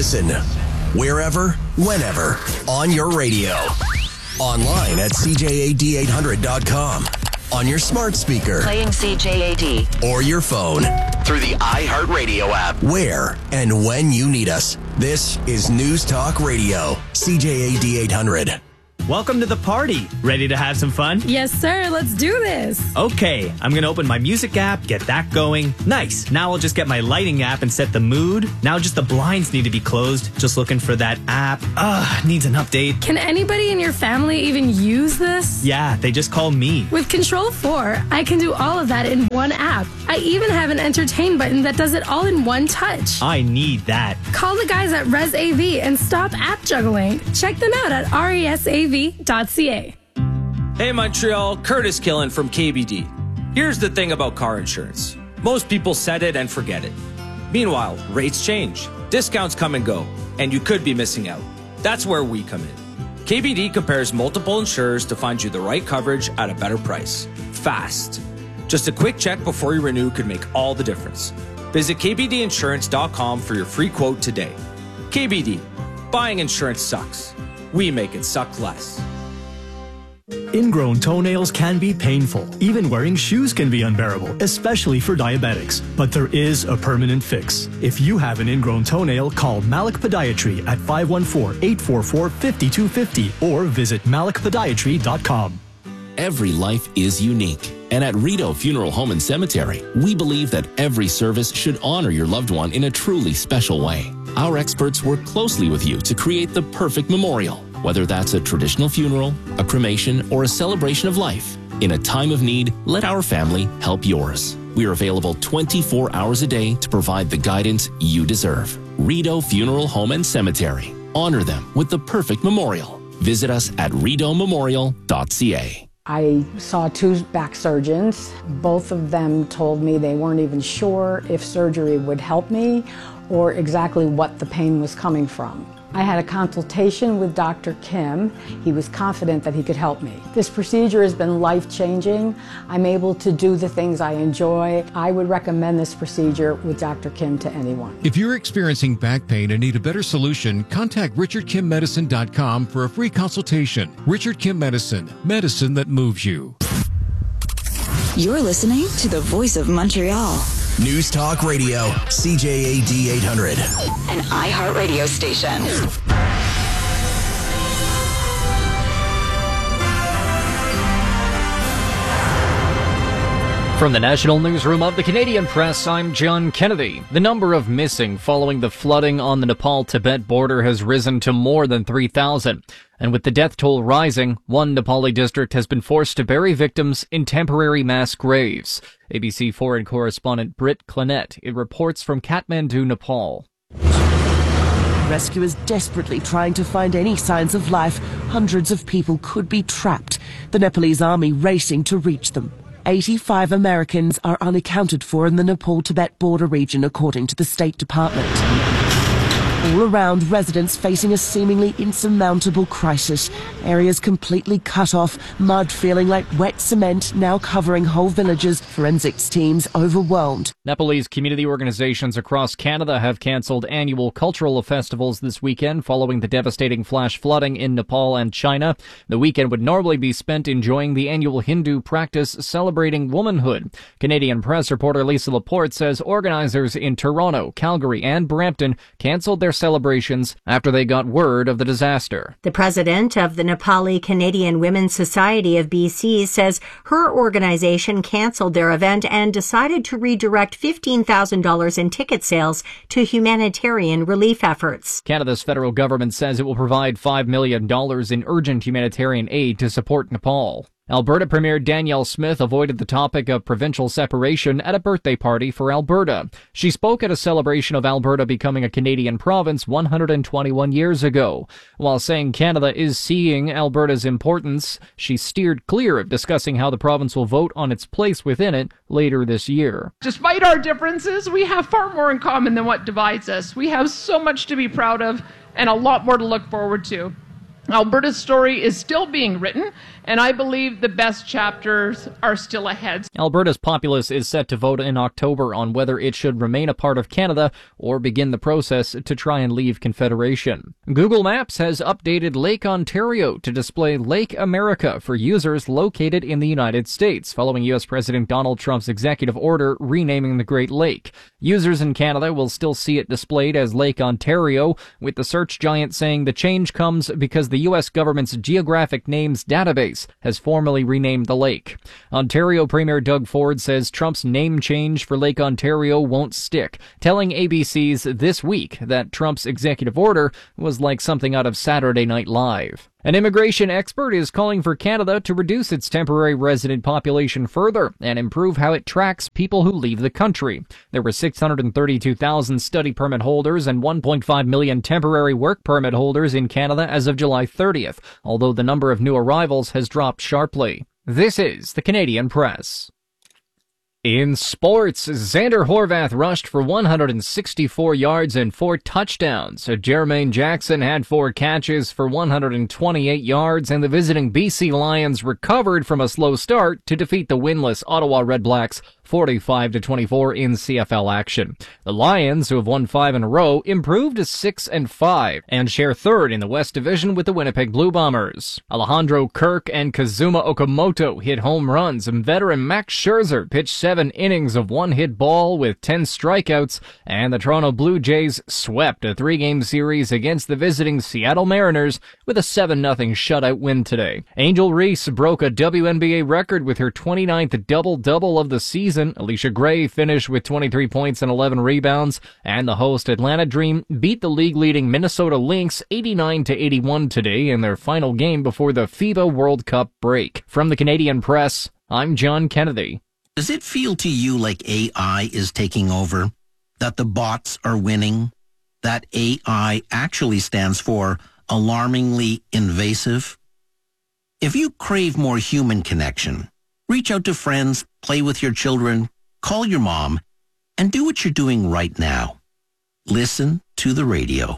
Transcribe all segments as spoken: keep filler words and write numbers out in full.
Listen wherever, whenever, on your radio. Online at C J A D eight hundred dot com. On your smart speaker. Playing C J A D. Or your phone. Through the iHeartRadio app. Where and when you need us. This is News Talk Radio. C J A D eight hundred. Welcome to the party. Ready to have some fun? Yes, sir. Let's do this. Okay, I'm going to open my music app, get that going. Nice. Now I'll just get my lighting app and set the mood. Now just the blinds need to be closed. Just looking for that app. Ugh, needs an update. Can anybody in your family even use this? Yeah, they just call me. With Control four, I can do all of that in one app. I even have an entertain button that does it all in one touch. I need that. Call the guys at Res A V and stop app juggling. Check them out at R E S A V dot C A. Hey Montreal, Curtis Killen from K B D. Here's the thing about car insurance. Most people set it and forget it. Meanwhile, rates change, discounts come and go, and you could be missing out. That's where we come in. K B D compares multiple insurers to find you the right coverage at a better price. Fast. Just a quick check before you renew could make all the difference. Visit K B D insurance dot com for your free quote today. K B D. Buying insurance sucks. We make it suck less. Ingrown toenails can be painful. Even wearing shoes can be unbearable, especially for diabetics. But there is a permanent fix. If you have an ingrown toenail, call Malik Podiatry at five one four, eight four four, five two five zero or visit malik podiatry dot com. Every life is unique. And at Rideau Funeral Home and Cemetery, we believe that every service should honor your loved one in a truly special way. Our experts work closely with you to create the perfect memorial, whether that's a traditional funeral, a cremation, or a celebration of life. In a time of need, let our family help yours. We are available twenty-four hours a day to provide the guidance you deserve. Rideau Funeral Home and Cemetery. Honor them with the perfect memorial. Visit us at rideau memorial dot c a. I saw two back surgeons. Both of them told me they weren't even sure if surgery would help me or exactly what the pain was coming from. I had a consultation with Doctor Kim. He was confident that he could help me. This procedure has been life-changing. I'm able to do the things I enjoy. I would recommend this procedure with Doctor Kim to anyone. If you're experiencing back pain and need a better solution, contact richard kim medicine dot com for a free consultation. Richard Kim Medicine, medicine that moves you. You're listening to the Voice of Montreal. News Talk Radio, C J A D eight hundred. An iHeartRadio station. From the National Newsroom of the Canadian Press, I'm John Kennedy. The number of missing following the flooding on the Nepal-Tibet border has risen to more than three thousand. And with the death toll rising, one Nepali district has been forced to bury victims in temporary mass graves. A B C foreign correspondent Britt Clennett, it reports from Kathmandu, Nepal. Rescuers desperately trying to find any signs of life. Hundreds of people could be trapped. The Nepalese army racing to reach them. eighty-five Americans are unaccounted for in the Nepal-Tibet border region, according to the State Department. All around, residents facing a seemingly insurmountable crisis. Areas completely cut off, mud feeling like wet cement now covering whole villages, forensics teams overwhelmed. Nepalese community organizations across Canada have cancelled annual cultural festivals this weekend following the devastating flash flooding in Nepal and China. The weekend would normally be spent enjoying the annual Hindu practice celebrating womanhood. Canadian press reporter Lisa Laporte says organizers in Toronto, Calgary, and Brampton cancelled their celebrations after they got word of the disaster. The president of the Nepali Canadian Women's Society of B C says her organization canceled their event and decided to redirect fifteen thousand dollars in ticket sales to humanitarian relief efforts. Canada's federal government says it will provide five million dollars in urgent humanitarian aid to support Nepal. Alberta Premier Danielle Smith avoided the topic of provincial separation at a birthday party for Alberta. She spoke at a celebration of Alberta becoming a Canadian province one hundred twenty-one years ago. While saying Canada is seeing Alberta's importance, she steered clear of discussing how the province will vote on its place within it later this year. Despite our differences, we have far more in common than what divides us. We have so much to be proud of and a lot more to look forward to. Alberta's story is still being written, and I believe the best chapters are still ahead. Alberta's populace is set to vote in October on whether it should remain a part of Canada or begin the process to try and leave Confederation. Google Maps has updated Lake Ontario to display Lake America for users located in the United States, following U S President Donald Trump's executive order renaming the Great Lake. Users in Canada will still see it displayed as Lake Ontario, with the search giant saying the change comes because the U S government's Geographic Names database has formally renamed the lake. Ontario Premier Doug Ford says Trump's name change for Lake Ontario won't stick, telling A B C's This Week that Trump's executive order was like something out of Saturday Night Live. An immigration expert is calling for Canada to reduce its temporary resident population further and improve how it tracks people who leave the country. There were six hundred thirty-two thousand study permit holders and one point five million temporary work permit holders in Canada as of July thirtieth, although the number of new arrivals has dropped sharply. This is the Canadian Press. In sports, Xander Horvath rushed for one hundred sixty-four yards and four touchdowns. Jermaine Jackson had four catches for one hundred twenty-eight yards, and the visiting B C Lions recovered from a slow start to defeat the winless Ottawa Redblacks forty-five to twenty-four in C F L action. The Lions, who have won five in a row, improved to six and five and share third in the West Division with the Winnipeg Blue Bombers. Alejandro Kirk and Kazuma Okamoto hit home runs, and veteran Max Scherzer pitched seven innings of one-hit ball with ten strikeouts, and the Toronto Blue Jays swept a three-game series against the visiting Seattle Mariners with a seven nothing shutout win today. Angel Reese broke a W N B A record with her twenty-ninth double-double of the season. Alicia Gray finished with twenty-three points and eleven rebounds, and the host Atlanta Dream beat the league-leading Minnesota Lynx eighty-nine to eighty-one today in their final game before the FIBA World Cup break. From the Canadian Press, I'm John Kennedy. Does it feel to you like A I is taking over? That the bots are winning? That A I actually stands for alarmingly invasive? If you crave more human connection, reach out to friends, play with your children, call your mom, and do what you're doing right now. Listen to the radio.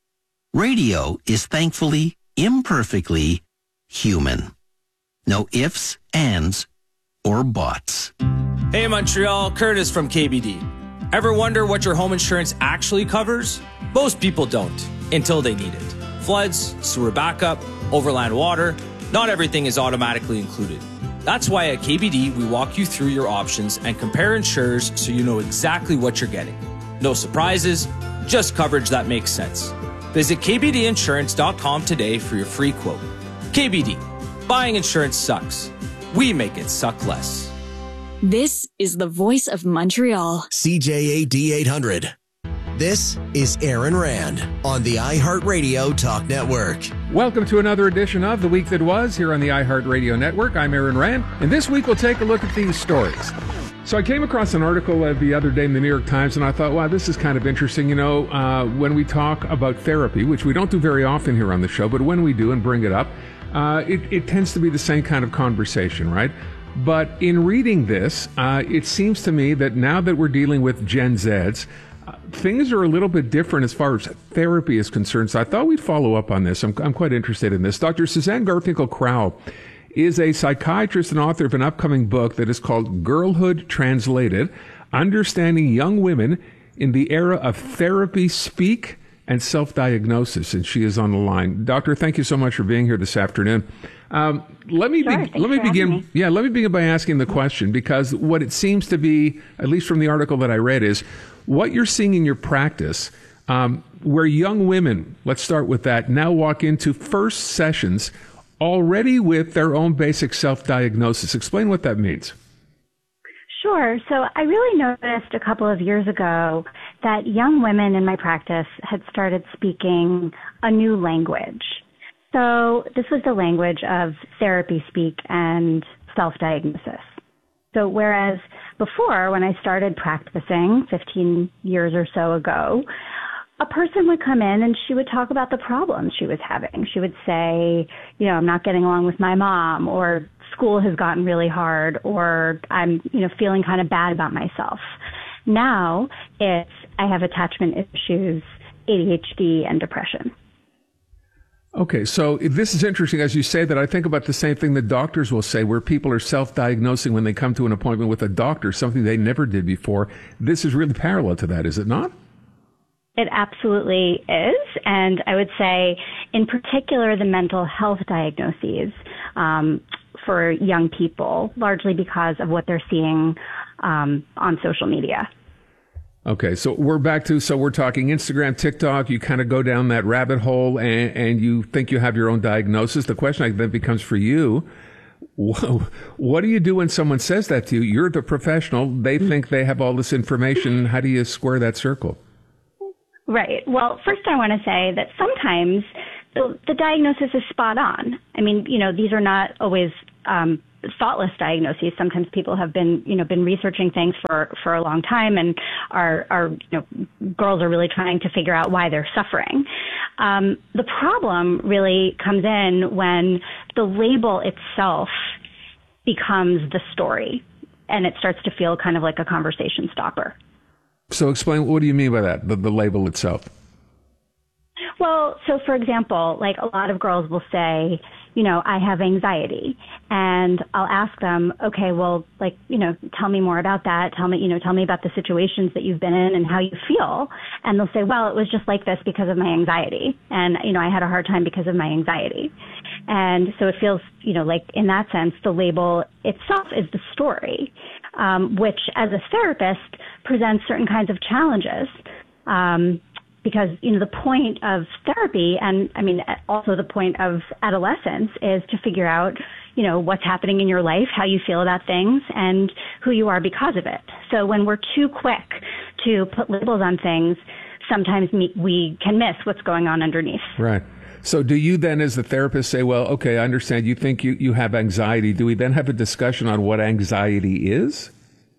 Radio is thankfully, imperfectly human. No ifs, ands, or bots. Hey Montreal, Curtis from K B D. Ever wonder what your home insurance actually covers? Most people don't, until they need it. Floods, sewer backup, overland water, not everything is automatically included. That's why at K B D we walk you through your options and compare insurers so you know exactly what you're getting. No surprises, just coverage that makes sense. Visit K B D insurance dot com today for your free quote. K B D, buying insurance sucks. We make it suck less. This is the voice of Montreal. C J A D eight hundred. This is Aaron Rand on the iHeartRadio Talk Network. Welcome to another edition of The Week That Was here on the iHeartRadio Network. I'm Aaron Rand, and this week we'll take a look at these stories. So I came across an article uh, the other day in the New York Times, and I thought, wow, this is kind of interesting. You know, uh, when we talk about therapy, which we don't do very often here on the show, but when we do and bring it up, uh, it, it tends to be the same kind of conversation, right? But in reading this, uh, it seems to me that now that we're dealing with Gen Zs, uh, things are a little bit different as far as therapy is concerned. So I thought we'd follow up on this. I'm, I'm quite interested in this. Doctor Suzanne Garfinkel-Krauwe is a psychiatrist and author of an upcoming book that is called Girlhood Translated, Understanding Young Women in the Era of Therapy Speak and Self-Diagnosis. And she is on the line. Doctor, thank you so much for being here this afternoon. Um, let me sure, be, let me begin. Yeah, let me begin by asking the question, because what it seems to be, at least from the article that I read, is what you're seeing in your practice, um, where young women, let's start with that, now walk into first sessions already with their own basic self-diagnosis. Explain what that means. Sure. So I really noticed a couple of years ago that young women in my practice had started speaking a new language. So this was the language of therapy speak and self-diagnosis. So whereas before, when I started practicing fifteen years or so ago, a person would come in and she would talk about the problems she was having. She would say, you know, I'm not getting along with my mom, or school has gotten really hard, or I'm, you know, feeling kind of bad about myself. Now it's, I have attachment issues, A D H D, and depression. Okay, so this is interesting. As you say that, I think about the same thing that doctors will say, where people are self-diagnosing when they come to an appointment with a doctor, something they never did before. This is really parallel to that, is it not? It absolutely is. And I would say, in particular, the mental health diagnoses um, for young people, largely because of what they're seeing um, on social media. Okay, so we're back to, so we're talking Instagram, TikTok, you kind of go down that rabbit hole and, and you think you have your own diagnosis. The question then becomes for you, what do you do when someone says that to you? You're the professional. They think they have all this information. How do you square that circle? Right. Well, first I want to say that sometimes the, the diagnosis is spot on. I mean, you know, these are not always um, thoughtless diagnoses. Sometimes people have been, you know, been researching things for, for a long time and are, are, you know, girls are really trying to figure out why they're suffering. Um, the problem really comes in when the label itself becomes the story and it starts to feel kind of like a conversation stopper. So explain, what do you mean by that, the, the label itself? Well, so for example, like a lot of girls will say, you know, I have anxiety, and I'll ask them, okay, well, like, you know, tell me more about that. Tell me, you know, tell me about the situations that you've been in and how you feel. And they'll say, well, it was just like this because of my anxiety. And, you know, I had a hard time because of my anxiety. And so it feels, you know, like in that sense, the label itself is the story, um, which as a therapist presents certain kinds of challenges. Um, Because, you know, the point of therapy and, I mean, also the point of adolescence is to figure out, you know, what's happening in your life, how you feel about things, and who you are because of it. So when we're too quick to put labels on things, sometimes we can miss what's going on underneath. Right. So do you then, as the therapist, say, well, okay, I understand you think you, you have anxiety. Do we then have a discussion on what anxiety is?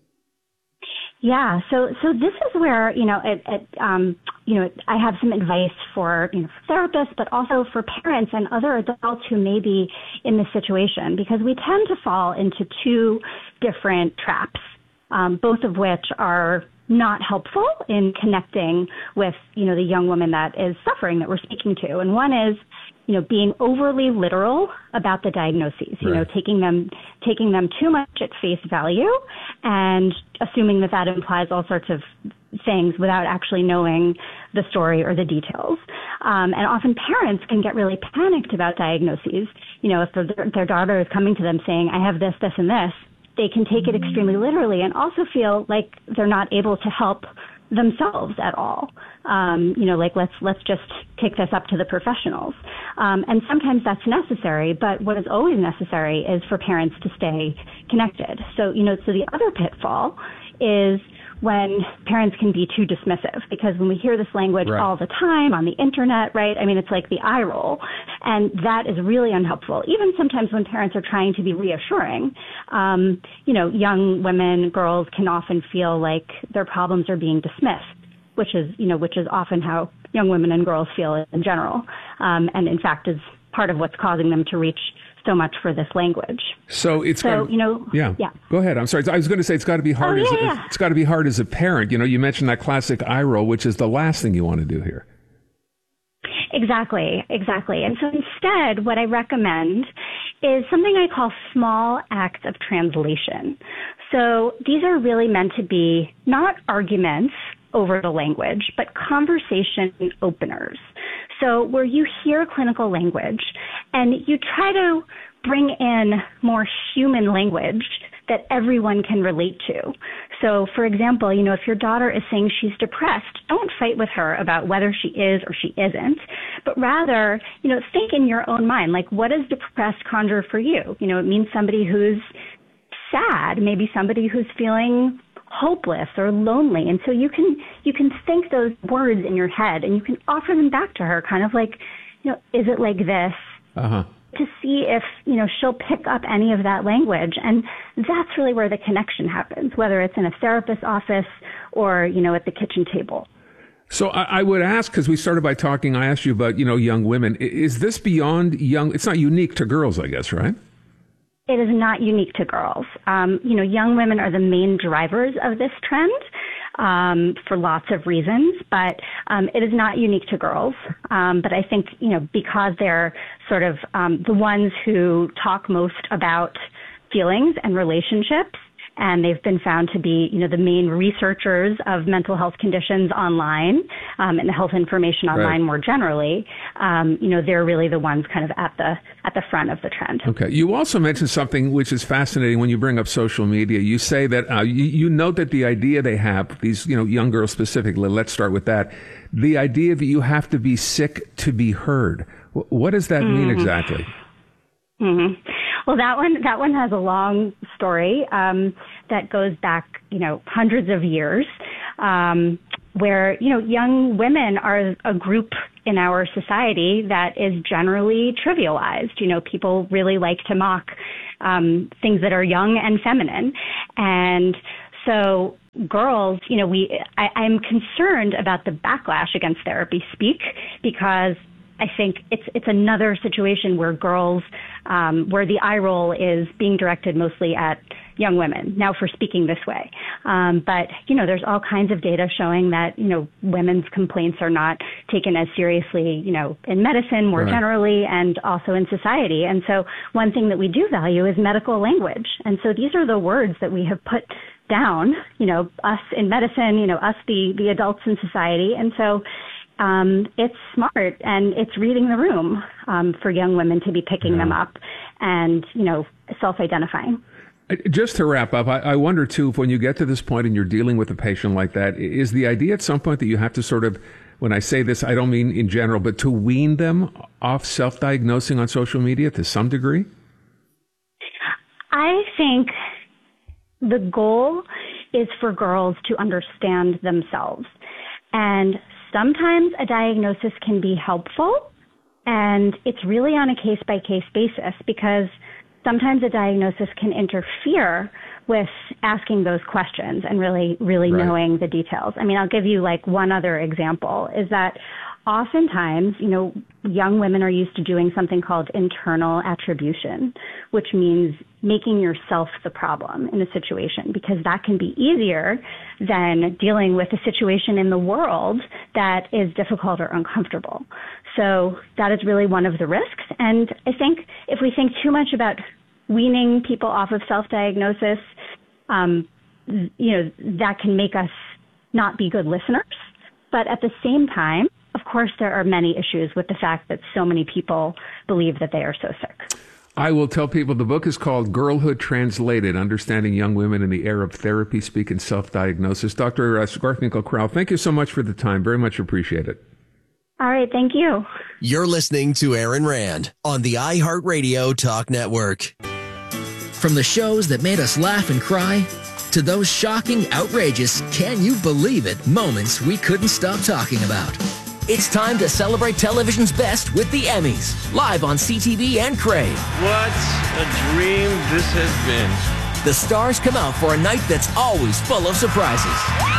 Yeah, so so this is where, you know, it, it, um, you know, I have some advice for, you know, therapists, but also for parents and other adults who may be in this situation, because we tend to fall into two different traps, um, both of which are not helpful in connecting with, you know, the young woman that is suffering that we're speaking to. And one is, you know, being overly literal about the diagnoses, you right. know, taking them, taking them too much at face value and assuming that that implies all sorts of things without actually knowing the story or the details. Um, and often parents can get really panicked about diagnoses. You know, if their, their daughter is coming to them saying, I have this, this, and this, they can take it extremely literally and also feel like they're not able to help themselves at all. Um, you know, like let's let's just kick this up to the professionals. Um, and sometimes that's necessary, but what is always necessary is for parents to stay connected. So, you know, so the other pitfall is when parents can be too dismissive, because when we hear this language right. all the time on the internet, right? I mean, it's like the eye roll, and that is really unhelpful. Even sometimes when parents are trying to be reassuring, um, you know, young women, girls can often feel like their problems are being dismissed, which is, you know, which is often how young women and girls feel in general, um, and in fact is part of what's causing them to reach so much for this language. So it's so gotta, you know yeah. yeah. Go ahead. I'm sorry. I was going to say it's got to be hard. Oh, yeah, as a, yeah. It's got to be hard as a parent. You know, you mentioned that classic eye roll, which is the last thing you want to do here. Exactly, exactly. And so instead, what I recommend is something I call small acts of translation. So these are really meant to be not arguments over the language, but conversation openers. So where you hear clinical language and you try to bring in more human language that everyone can relate to. So, for example, you know, if your daughter is saying she's depressed, don't fight with her about whether she is or she isn't, but rather, you know, think in your own mind, like, what does depressed conjure for you? You know, it means somebody who's sad, maybe somebody who's feeling hopeless or lonely. And so you can, you can think those words in your head and you can offer them back to her, kind of like, you know, is it like this? Uh-huh. To see if, you know, she'll pick up any of that language. And that's really where the connection happens, whether it's in a therapist's office or, you know, at the kitchen table. So I, I would ask, because we started by talking, I asked you about, you know, young women. Is this beyond young? It's not unique to girls, I guess, right? It is not unique to girls. Um, you know, young women are the main drivers of this trend. um, for lots of reasons, but um, it is not unique to girls. Um, but I think, you know, because they're sort of um, the ones who talk most about feelings and relationships, and they've been found to be, you know, the main researchers of mental health conditions online um, and health information online right. more generally. Um, you know, they're really the ones kind of at the at the front of the trend. Okay. You also mentioned something which is fascinating when you bring up social media. You say that uh, you, you note that the idea they have, these, you know, young girls specifically. Let's start with that. The idea that you have to be sick to be heard. What does that mm-hmm. mean exactly? Mm-hmm. Well, that one that one has a long story um, that goes back, you know, hundreds of years, um, where, you know, young women are a group in our society that is generally trivialized. You know, people really like to mock um, things that are young and feminine, and so girls, you know, we I, I'm concerned about the backlash against therapy speak, because I think it's it's another situation where girls, um, where the eye roll is being directed mostly at young women now for speaking this way. Um, but, you know, there's all kinds of data showing that, you know, women's complaints are not taken as seriously, you know, in medicine more right. generally, and also in society. And so one thing that we do value is medical language. And so these are the words that we have put down, you know, us in medicine, you know, us, the, the adults in society. And so Um, it's smart, and it's reading the room um, for young women to be picking yeah. them up and, you know, self-identifying. Just to wrap up, I, I wonder, too, if when you get to this point and you're dealing with a patient like that, is the idea at some point that you have to sort of, when I say this, I don't mean in general, but to wean them off self-diagnosing on social media to some degree? I think the goal is for girls to understand themselves. And sometimes a diagnosis can be helpful, and it's really on a case-by-case basis, because sometimes a diagnosis can interfere with asking those questions and really, really right. knowing the details. I mean, I'll give you like one other example, is that oftentimes, you know, young women are used to doing something called internal attribution, which means making yourself the problem in a situation, because that can be easier than dealing with a situation in the world that is difficult or uncomfortable. So that is really one of the risks. And I think if we think too much about weaning people off of self-diagnosis, um, you know, that can make us not be good listeners. But at the same time, of course, there are many issues with the fact that so many people believe that they are so sick. I will tell people the book is called Girlhood Translated, Understanding Young Women in the Era of Therapy, Speak, and Self-Diagnosis. Doctor Uh, Garfinkel-Krauth, thank you so much for the time. Very much appreciate it. All right, thank you. You're listening to Aaron Rand on the iHeartRadio Talk Network. From the shows that made us laugh and cry, to those shocking, outrageous, can you believe it moments we couldn't stop talking about. It's time to celebrate television's best with the Emmys, live on C T V and Crave. What a dream this has been. The stars come out for a night that's always full of surprises.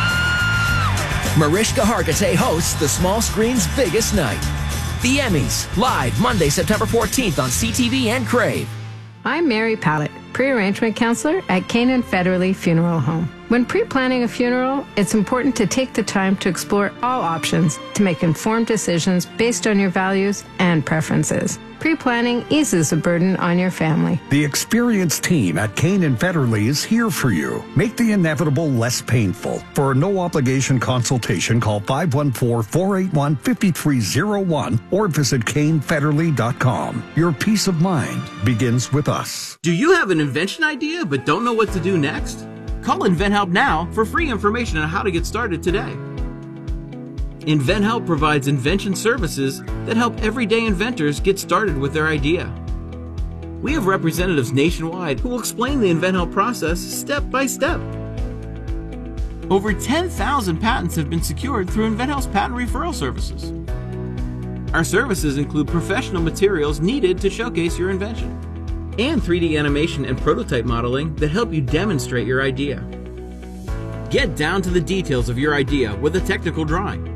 Mariska Hargitay hosts the small screen's biggest night. The Emmys, live Monday, September fourteenth on C T V and Crave. I'm Mary Pallett, pre-arrangement counselor at Canaan Federally Funeral Home. When pre-planning a funeral, it's important to take the time to explore all options to make informed decisions based on your values and preferences. Pre-planning eases the burden on your family. The experienced team at Canaan Federally is here for you. Make the inevitable less painful. For a no-obligation consultation, call five one four, four eight one, five three zero one or visit Cain Federally dot com. Your peace of mind begins with us. Do you have an invention idea but don't know what to do next? Call InventHelp now for free information on how to get started today. InventHelp provides invention services that help everyday inventors get started with their idea. We have representatives nationwide who will explain the InventHelp process step by step. Over ten thousand patents have been secured through InventHelp's patent referral services. Our services include professional materials needed to showcase your invention, and three D animation and prototype modeling that help you demonstrate your idea. Get down to the details of your idea with a technical drawing.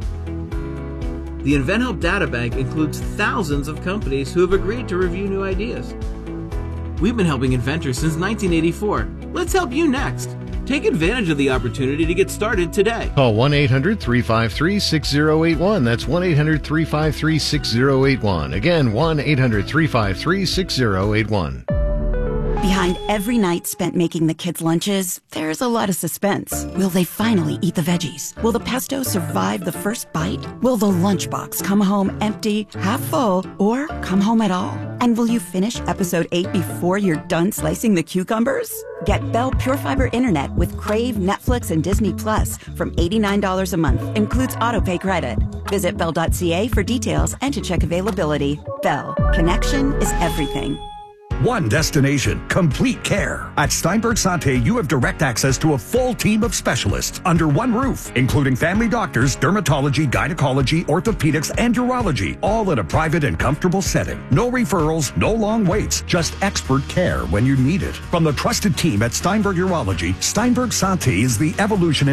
The InventHelp Data Bank includes thousands of companies who have agreed to review new ideas. We've been helping inventors since nineteen eighty-four. Let's help you next. Take advantage of the opportunity to get started today. Call one eight hundred three five three six zero eight one. That's one eight hundred three five three six zero eight one. Again, one eight hundred three five three six zero eight one. Behind every night spent making the kids' lunches, there's a lot of suspense. Will they finally eat the veggies? Will the pesto survive the first bite? Will the lunchbox come home empty, half full, or come home at all? And will you finish episode eight before you're done slicing the cucumbers? Get Bell Pure Fiber Internet with Crave, Netflix, and Disney Plus from eighty-nine dollars a month. Includes autopay credit. Visit bell dot c a for details and to check availability. Bell. Connection is everything. One destination, complete care. At Steinberg Santé, you have direct access to a full team of specialists under one roof, including family doctors, dermatology, gynecology, orthopedics, and urology, all in a private and comfortable setting. No referrals, no long waits, just expert care when you need it. From the trusted team at Steinberg Urology, Steinberg Santé is the evolution in